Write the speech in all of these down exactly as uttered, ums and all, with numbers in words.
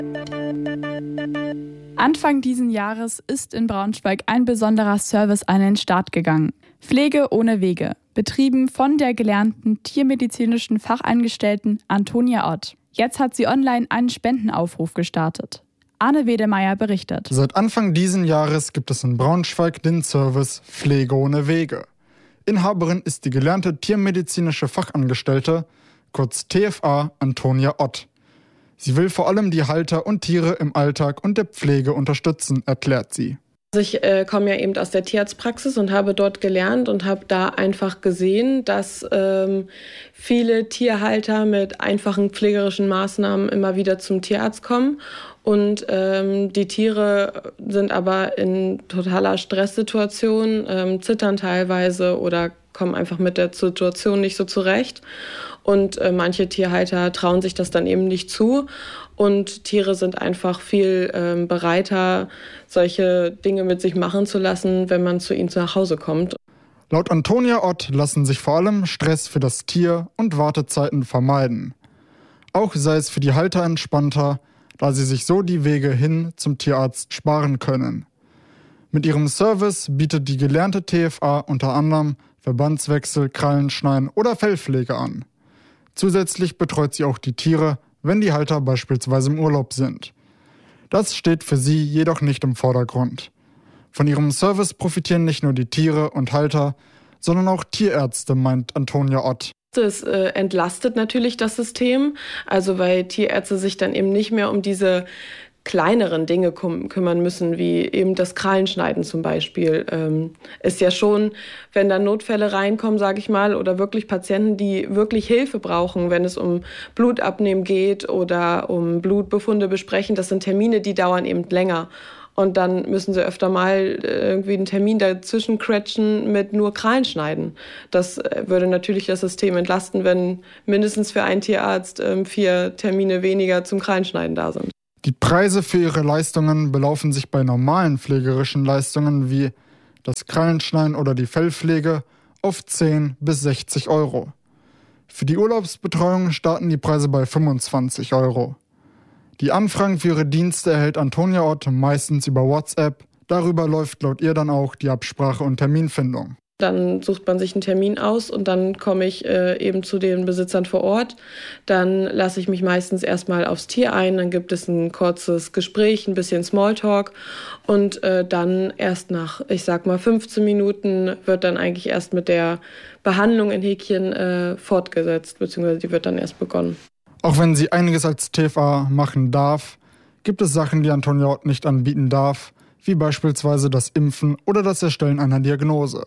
Anfang diesen Jahres ist in Braunschweig ein besonderer Service an den Start gegangen. Pflege ohne Wege, betrieben von der gelernten tiermedizinischen Fachangestellten Antonia Ott. Jetzt hat sie online einen Spendenaufruf gestartet. Arne Wedemeyer berichtet. Seit Anfang diesen Jahres gibt es in Braunschweig den Service Pflege ohne Wege. Inhaberin ist die gelernte tiermedizinische Fachangestellte, kurz T F A, Antonia Ott. Sie will vor allem die Halter und Tiere im Alltag und der Pflege unterstützen, erklärt sie. Also ich äh, komme ja eben aus der Tierarztpraxis und habe dort gelernt und habe da einfach gesehen, dass ähm, viele Tierhalter mit einfachen pflegerischen Maßnahmen immer wieder zum Tierarzt kommen. Und ähm, die Tiere sind aber in totaler Stresssituation, ähm, zittern teilweise oder kommen einfach mit der Situation nicht so zurecht. Und äh, manche Tierhalter trauen sich das dann eben nicht zu. Und Tiere sind einfach viel ähm, bereiter, solche Dinge mit sich machen zu lassen, wenn man zu ihnen nach Hause kommt. Laut Antonia Ott lassen sich vor allem Stress für das Tier und Wartezeiten vermeiden. Auch sei es für die Halter entspannter, da sie sich so die Wege hin zum Tierarzt sparen können. Mit ihrem Service bietet die gelernte T F A unter anderem Verbandswechsel, Krallenschneiden oder Fellpflege an. Zusätzlich betreut sie auch die Tiere, wenn die Halter beispielsweise im Urlaub sind. Das steht für sie jedoch nicht im Vordergrund. Von ihrem Service profitieren nicht nur die Tiere und Halter, sondern auch Tierärzte, meint Antonia Ott. Es äh, entlastet natürlich das System, also weil Tierärzte sich dann eben nicht mehr um diese kleineren Dinge küm- kümmern müssen, wie eben das Krallenschneiden zum Beispiel. Ähm, ist ja schon, wenn da Notfälle reinkommen, sage ich mal, oder wirklich Patienten, die wirklich Hilfe brauchen, wenn es um Blutabnehmen geht oder um Blutbefunde besprechen, das sind Termine, die dauern eben länger. Und dann müssen sie öfter mal irgendwie einen Termin dazwischen quetschen mit nur Krallenschneiden. Das würde natürlich das System entlasten, wenn mindestens für einen Tierarzt ähm, vier Termine weniger zum Krallenschneiden da sind. Die Preise für ihre Leistungen belaufen sich bei normalen pflegerischen Leistungen wie das Krallenschneiden oder die Fellpflege auf zehn bis sechzig Euro. Für die Urlaubsbetreuung starten die Preise bei fünfundzwanzig Euro. Die Anfragen für ihre Dienste erhält Antonia Ott meistens über WhatsApp. Darüber läuft laut ihr dann auch die Absprache und Terminfindung. Dann sucht man sich einen Termin aus und dann komme ich äh, eben zu den Besitzern vor Ort. Dann lasse ich mich meistens erstmal aufs Tier ein, dann gibt es ein kurzes Gespräch, ein bisschen Smalltalk und äh, dann erst nach, ich sag mal, fünfzehn Minuten wird dann eigentlich erst mit der Behandlung in Häkchen äh, fortgesetzt, beziehungsweise die wird dann erst begonnen. Auch wenn sie einiges als T F A machen darf, gibt es Sachen, die Antonia Ott nicht anbieten darf, wie beispielsweise das Impfen oder das Erstellen einer Diagnose.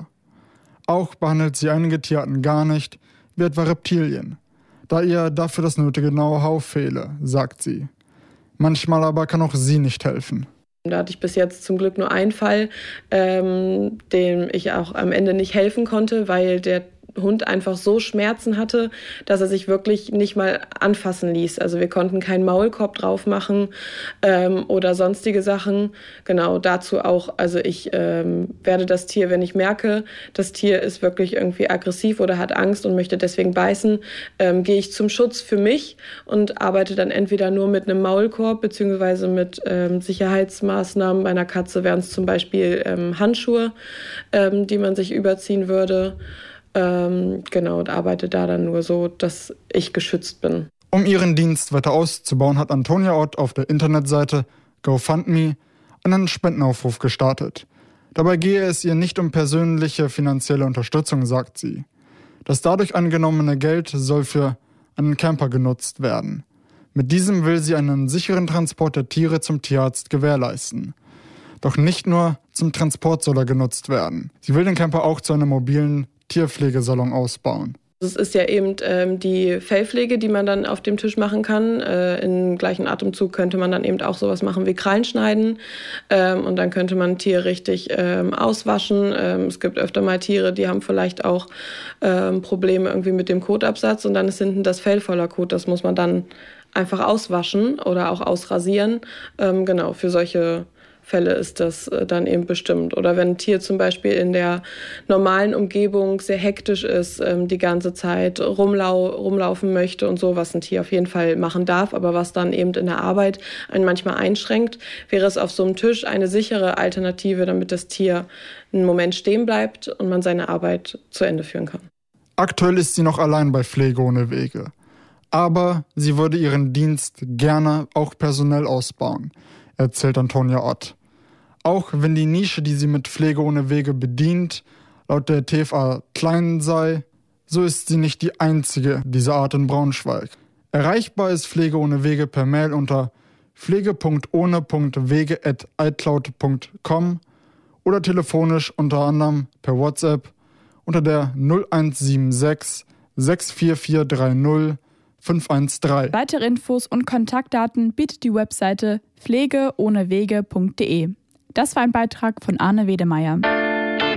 Auch behandelt sie einige Tierarten gar nicht, wie etwa Reptilien, da ihr dafür das nötige Know-how fehle, sagt sie. Manchmal aber kann auch sie nicht helfen. Da hatte ich bis jetzt zum Glück nur einen Fall, ähm, dem ich auch am Ende nicht helfen konnte, weil der Hund einfach so Schmerzen hatte, dass er sich wirklich nicht mal anfassen ließ. Also wir konnten keinen Maulkorb drauf machen ähm, oder sonstige Sachen. Genau dazu auch, also ich ähm, werde das Tier, wenn ich merke, das Tier ist wirklich irgendwie aggressiv oder hat Angst und möchte deswegen beißen, ähm, gehe ich zum Schutz für mich und arbeite dann entweder nur mit einem Maulkorb beziehungsweise mit ähm, Sicherheitsmaßnahmen. Bei einer Katze wären es zum Beispiel ähm, Handschuhe, ähm, die man sich überziehen würde. Ähm, genau, und arbeite da dann nur so, dass ich geschützt bin. Um ihren Dienst weiter auszubauen, hat Antonia Ott auf der Internetseite GoFundMe einen Spendenaufruf gestartet. Dabei gehe es ihr nicht um persönliche finanzielle Unterstützung, sagt sie. Das dadurch angenommene Geld soll für einen Camper genutzt werden. Mit diesem will sie einen sicheren Transport der Tiere zum Tierarzt gewährleisten. Doch nicht nur zum Transport soll er genutzt werden. Sie will den Camper auch zu einem mobilen Tierpflegesalon ausbauen. Es ist ja eben ähm, die Fellpflege, die man dann auf dem Tisch machen kann. Äh, im gleichen Atemzug könnte man dann eben auch sowas machen wie Krallenschneiden. Ähm, und dann könnte man ein Tier richtig ähm, auswaschen. Ähm, es gibt öfter mal Tiere, die haben vielleicht auch ähm, Probleme irgendwie mit dem Kotabsatz. Und dann ist hinten das Fell voller Kot. Das muss man dann einfach auswaschen oder auch ausrasieren. Ähm, genau, für solche Fälle ist das dann eben bestimmt. Oder wenn ein Tier zum Beispiel in der normalen Umgebung sehr hektisch ist, die ganze Zeit rumlau- rumlaufen möchte und so, was ein Tier auf jeden Fall machen darf, aber was dann eben in der Arbeit einen manchmal einschränkt, wäre es auf so einem Tisch eine sichere Alternative, damit das Tier einen Moment stehen bleibt und man seine Arbeit zu Ende führen kann. Aktuell ist sie noch allein bei Pflege ohne Wege. Aber sie würde ihren Dienst gerne auch personell ausbauen, erzählt Antonia Ott. Auch wenn die Nische, die sie mit Pflege ohne Wege bedient, laut der T F A klein sei, so ist sie nicht die einzige dieser Art in Braunschweig. Erreichbar ist Pflege ohne Wege per Mail unter pflege punkt ohne punkt wege at icloud punkt com oder telefonisch unter anderem per WhatsApp unter der null eins sieben sechs sechs vier vier drei null fünf eins drei. Weitere Infos und Kontaktdaten bietet die Webseite pflege ohne wege punkt de. Das war ein Beitrag von Arne Wedemeyer.